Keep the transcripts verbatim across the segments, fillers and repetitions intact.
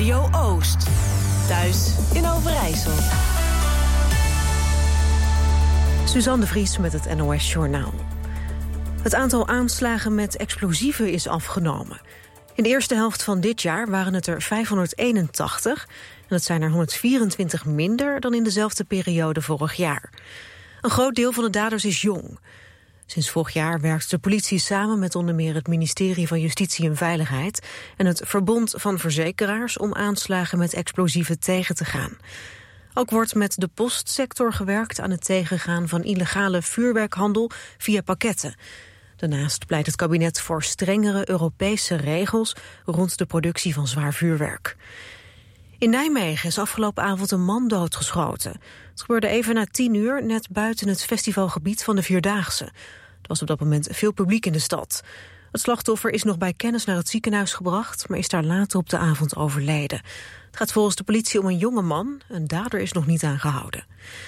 Radio Oost. Thuis in Overijssel. Suzanne de Vries met het N O S Journaal. Het aantal aanslagen met explosieven is afgenomen. In de eerste helft van dit jaar waren het er vijfhonderdeenentachtig... en dat zijn er honderdvierentwintig minder dan in dezelfde periode vorig jaar. Een groot deel van de daders is jong. Sinds vorig jaar werkt de politie samen met onder meer het ministerie van Justitie en Veiligheid en het Verbond van Verzekeraars om aanslagen met explosieven tegen te gaan. Ook wordt met de postsector gewerkt aan het tegengaan van illegale vuurwerkhandel via pakketten. Daarnaast pleit het kabinet voor strengere Europese regels rond de productie van zwaar vuurwerk. In Nijmegen is afgelopen avond een man doodgeschoten. Het gebeurde even na tien uur net buiten het festivalgebied van de Vierdaagse. Er was op dat moment veel publiek in de stad. Het slachtoffer is nog bij kennis naar het ziekenhuis gebracht, maar is daar later op de avond overleden. Het gaat volgens de politie om een jonge man. Een dader is nog niet aangehouden.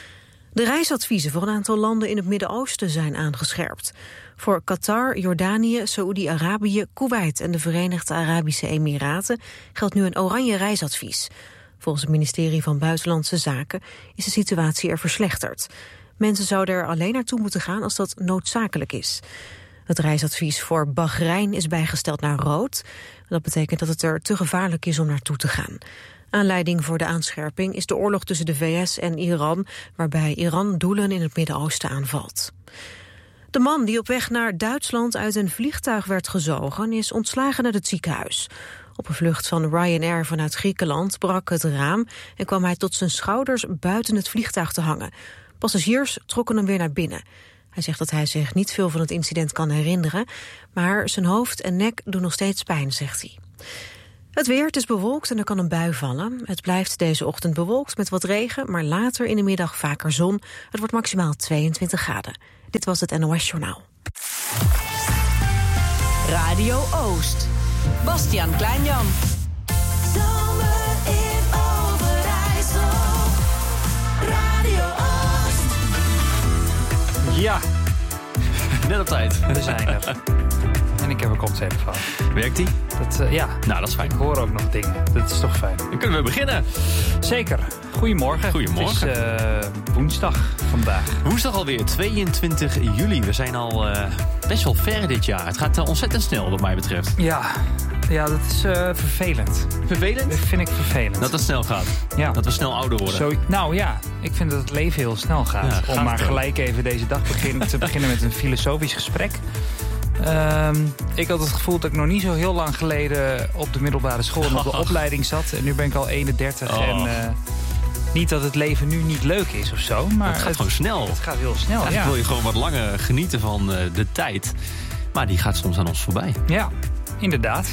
De reisadviezen voor een aantal landen in het Midden-Oosten zijn aangescherpt. Voor Qatar, Jordanië, Saoedi-Arabië, Kuwait en de Verenigde Arabische Emiraten geldt nu een oranje reisadvies. Volgens het ministerie van Buitenlandse Zaken is de situatie er verslechterd. Mensen zouden er alleen naartoe moeten gaan als dat noodzakelijk is. Het reisadvies voor Bahrein is bijgesteld naar rood. Dat betekent dat het er te gevaarlijk is om naartoe te gaan. Aanleiding voor de aanscherping is de oorlog tussen de V S en Iran, waarbij Iran doelen in het Midden-Oosten aanvalt. De man die op weg naar Duitsland uit een vliegtuig werd gezogen is ontslagen uit het ziekenhuis. Op een vlucht van Ryanair vanuit Griekenland brak het raam en kwam hij tot zijn schouders buiten het vliegtuig te hangen. Passagiers trokken hem weer naar binnen. Hij zegt dat hij zich niet veel van het incident kan herinneren, maar zijn hoofd en nek doen nog steeds pijn, zegt hij. Het weer, het is bewolkt en er kan een bui vallen. Het blijft deze ochtend bewolkt met wat regen, maar later in de middag vaker zon. Het wordt maximaal tweeëntwintig graden. Dit was het N O S Journaal. Radio Oost. Bastiaan Kleinjan. Zomer in Overijssel. Radio Oost. Ja, net op tijd. we zijn er. En ik heb een koptelefoon. Werkt die? Dat, uh, ja, Nou, dat is fijn. ik hoor ook nog dingen. Dat is toch fijn. Dan kunnen we beginnen. Zeker. Goedemorgen. Goedemorgen. Het is uh, woensdag vandaag. Woensdag alweer, tweeëntwintig juli. We zijn al uh, best wel ver dit jaar. Het gaat uh, ontzettend snel wat mij betreft. Ja, ja dat is uh, vervelend. Vervelend? Dat vind ik vervelend. Dat het snel gaat. Ja. Dat we snel ouder worden. Zo, nou ja, ik vind dat het leven heel snel gaat. Ja, gaat Om maar het ook. gelijk even deze dag begin, te beginnen met een filosofisch gesprek. Um, ik had het gevoel dat ik nog niet zo heel lang geleden op de middelbare school en op de opleiding zat. En nu ben ik al eenendertig. Oh. En uh, niet dat het leven nu niet leuk is of zo. Maar het gaat gewoon snel. Het gaat heel snel, Eigenlijk ja. wil je gewoon wat langer genieten van uh, de tijd. Maar die gaat soms aan ons voorbij. Ja, inderdaad.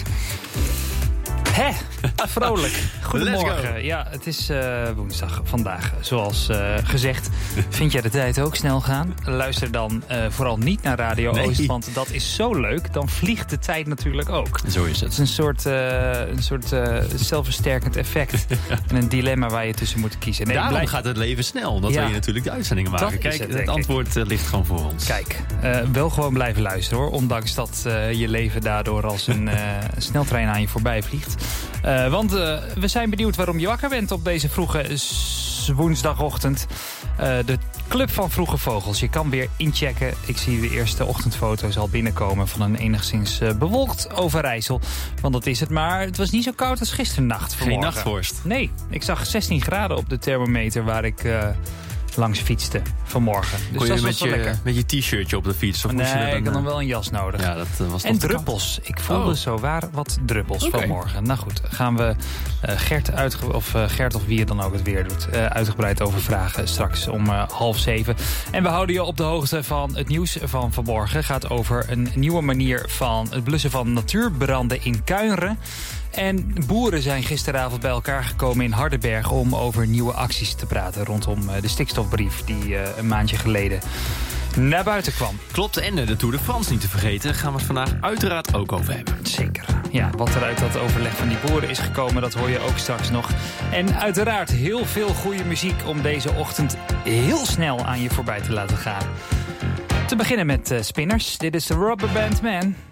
Hè, vrolijk. Let's Goedemorgen. go. Ja, het is uh, woensdag vandaag. Zoals uh, gezegd, vind jij de tijd ook snel gaan? Luister dan uh, vooral niet naar Radio Nee. Oost, want dat is zo leuk. Dan vliegt de tijd natuurlijk ook. Zo is Het het. is een soort, uh, een soort uh, zelfversterkend effect. En een dilemma waar je tussen moet kiezen. Nee, Daarom blijf... gaat het leven snel. Omdat Ja. we natuurlijk de uitzendingen maken. Dat is Kijk, het, het, denk ik. antwoord uh, ligt gewoon voor ons. Kijk, uh, wel gewoon blijven luisteren hoor. Ondanks dat uh, je leven daardoor als een uh, sneltrein aan je voorbij vliegt. Uh, want uh, we zijn benieuwd waarom je wakker bent op deze vroege s- woensdagochtend. Uh, de Club van Vroege Vogels. Je kan weer inchecken. Ik zie de eerste ochtendfoto's al binnenkomen van een enigszins uh, bewolkt Overijssel. Want dat is het, maar het was niet zo koud als gisternacht Geen vanmorgen. nachtvorst. Nee, ik zag zestien graden op de thermometer waar ik uh, langs fietste vanmorgen. Dus Kon dat je was met wel je, lekker. met je t-shirtje op de fiets? Of moest je Nee, met ik had een, dan wel een jas nodig. Ja, dat uh, was En toch te druppels. Ik voelde Oh. zo waar wat druppels Oké. vanmorgen. Nou goed, gaan we uh, Gert, uitge- of, uh, Gert of wie het dan ook het weer doet... Uh, uitgebreid over vragen straks om uh, half zeven. En we houden je op de hoogte van het nieuws van vanmorgen. Gaat over een nieuwe manier van het blussen van natuurbranden in Kuinren. En boeren zijn gisteravond bij elkaar gekomen in Hardenberg... om over nieuwe acties te praten rondom de stikstofbrief... die uh, een maandje geleden naar buiten kwam. Klopt, en de Tour de France niet te vergeten. Gaan we het vandaag uiteraard ook over hebben. Zeker. Ja, wat er uit dat overleg van die boeren is gekomen... dat hoor je ook straks nog. En uiteraard heel veel goede muziek... om deze ochtend heel snel aan je voorbij te laten gaan. Te beginnen met uh, Spinners. Dit is de Rubber Band Man...